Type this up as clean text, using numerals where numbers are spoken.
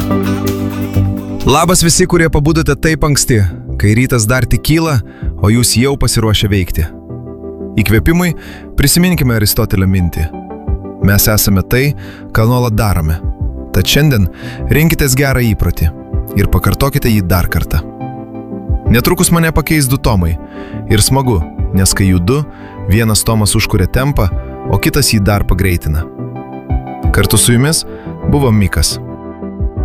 Labas visi, kurie pabudote taip anksti, kai rytas dar tik kyla, o jūs jau pasiruošę veikti. Įkvėpimui prisiminkime Aristotelio mintį. Mes esame tai, ką nuolat darome. Tad šiandien rinkitės gerą įprotį ir pakartokite jį dar kartą. Netrukus mane pakeis 2 Tomai. Ir smagu, nes kai jų 2, vienas Tomas užkuria tempą, o kitas jį dar pagreitina. Kartu su jumis buvo Mikas.